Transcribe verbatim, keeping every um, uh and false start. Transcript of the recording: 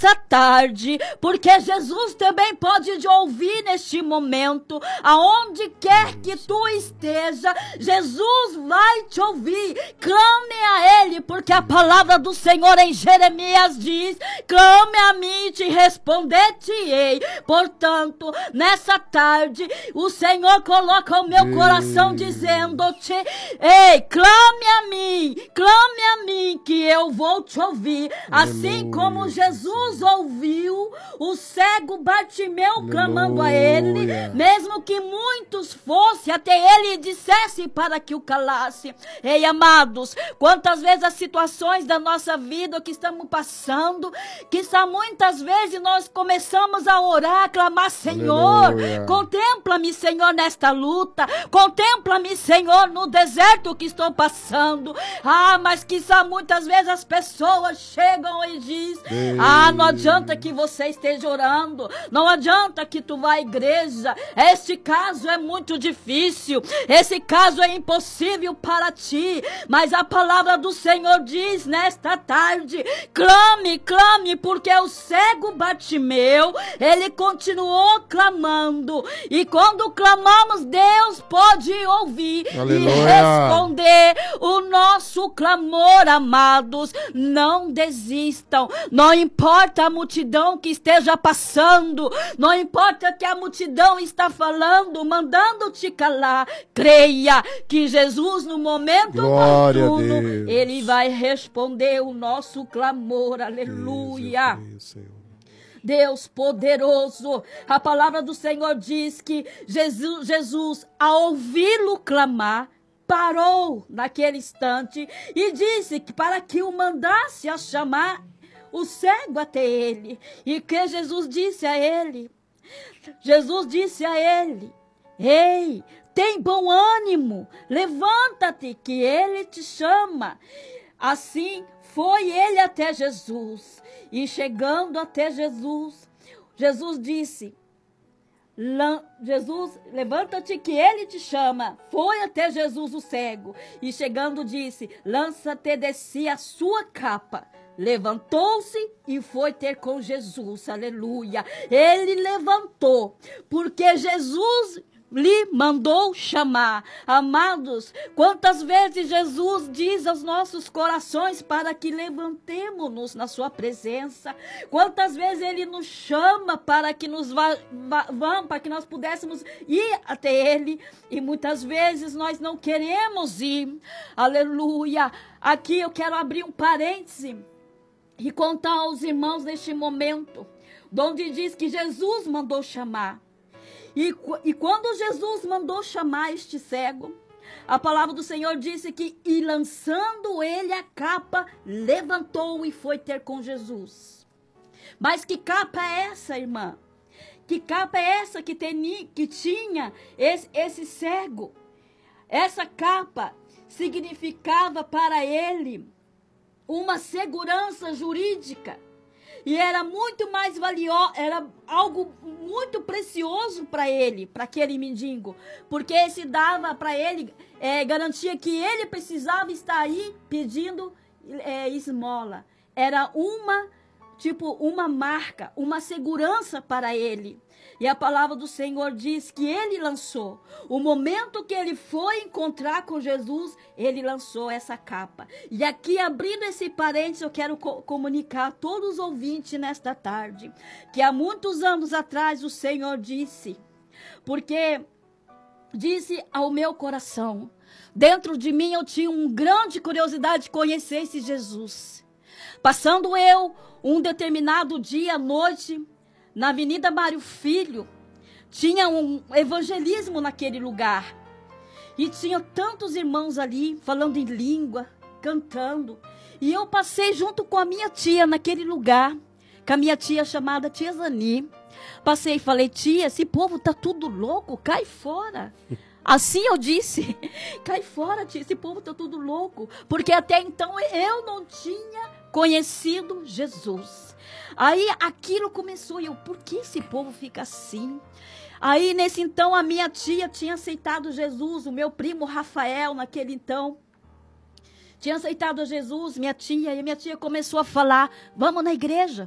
nessa tarde, porque Jesus também pode te ouvir neste momento, aonde quer que tu esteja, Jesus vai te ouvir. Clame a Ele, porque a palavra do Senhor em Jeremias diz: clame a mim e te responder-te-ei. Portanto, nessa tarde, o Senhor coloca o meu coração dizendo-te: ei, clame a mim, clame a mim, que eu vou te ouvir. Assim como Jesus ouviu o cego Bartimeu clamando a Ele, mesmo que muitos fossem até Ele e dissessem para que o calasse. Ei, amados, quantas vezes as situações da nossa vida que estamos passando, que são muitas vezes nós começamos a orar, a clamar: Senhor, aleluia, contempla-me, Senhor, nesta luta, contempla-me, Senhor, no deserto que estou passando. Ah, mas que são muitas vezes as pessoas chegam e dizem: ah, não adianta que você esteja orando, não adianta que tu vá à igreja, este caso é muito difícil, esse caso é impossível para ti. Mas a palavra do Senhor diz nesta tarde: clame, clame, porque o cego Bartimeu, ele continuou clamando, e quando clamamos, Deus pode ouvir, aleluia, e responder o nosso clamor. Amados, não desistam, não importa a multidão que esteja passando, não importa que a multidão está falando, mandando te calar, creia que Jesus, no momento oportuno, Ele vai responder o nosso clamor. Aleluia. Isso, isso, Deus poderoso, a palavra do Senhor diz que Jesus, Jesus ao ouvi-lo clamar, parou naquele instante e disse que para que o mandasse a chamar o cego até ele. E que Jesus disse a ele? Jesus disse a ele: ei, tem bom ânimo, levanta-te, que ele te chama. Assim foi ele até Jesus, e chegando até Jesus, Jesus disse: Jesus, levanta-te, que ele te chama. Foi até Jesus o cego, e chegando disse: lança-te de si a sua capa. Levantou-se e foi ter com Jesus. Aleluia. Ele levantou, porque Jesus lhe mandou chamar. Amados, quantas vezes Jesus diz aos nossos corações para que levantemos-nos na sua presença, quantas vezes Ele nos chama para que nos vá, vá, vá, para que nós pudéssemos ir até Ele, e muitas vezes nós não queremos ir. Aleluia. Aqui eu quero abrir um parêntese e contar aos irmãos neste momento, onde diz que Jesus mandou chamar. E, e quando Jesus mandou chamar este cego, a palavra do Senhor disse que, e lançando ele a capa, levantou e foi ter com Jesus. Mas que capa é essa, irmã? Que capa é essa que, tem, que tinha esse, esse cego? Essa capa significava para ele uma segurança jurídica. E era muito mais valioso, era algo muito precioso para ele, para aquele mendigo. Porque esse dava para ele, é, garantia que ele precisava estar aí pedindo é, esmola. Era uma, tipo, uma marca, uma segurança para ele. E a palavra do Senhor diz que ele lançou. O momento que ele foi encontrar com Jesus, ele lançou essa capa. E aqui, abrindo esse parênteses, eu quero co- comunicar a todos os ouvintes nesta tarde, que há muitos anos atrás o Senhor disse, porque disse ao meu coração, dentro de mim eu tinha uma grande curiosidade de conhecer esse Jesus. Passando eu um determinado dia à noite, na Avenida Mário Filho, tinha um evangelismo naquele lugar. E tinha tantos irmãos ali, falando em língua, cantando. E eu passei junto com a minha tia naquele lugar, com a minha tia chamada Tia Zani. Passei e falei: tia, esse povo tá tudo louco, cai fora. Assim eu disse: cai fora, tia, esse povo tá tudo louco. Porque até então eu não tinha conhecido Jesus. Aí aquilo começou, e eu, por que esse povo fica assim? Aí nesse então a minha tia tinha aceitado Jesus, o meu primo Rafael naquele então tinha aceitado Jesus, minha tia, e minha tia começou a falar: vamos na igreja,